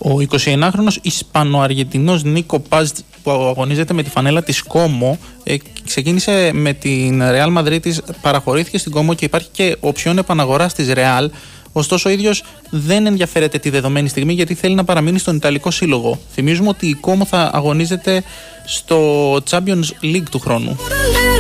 Ο 21χρονος Ισπανοαργεντινός Νίκο Πάζ, που αγωνίζεται με τη φανέλα της Κόμο, ξεκίνησε με την Real Madrid, παραχωρήθηκε στην Κόμο και υπάρχει και οψιόν επαναγοράς της Real. Ωστόσο, ο ίδιος δεν ενδιαφέρεται τη δεδομένη στιγμή γιατί θέλει να παραμείνει στον Ιταλικό Σύλλογο. Θυμίζουμε ότι η Κόμο θα αγωνίζεται στο Champions League του χρόνου.